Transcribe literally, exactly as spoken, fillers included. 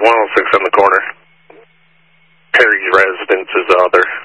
one oh six on the corner. Perry's residence is the other.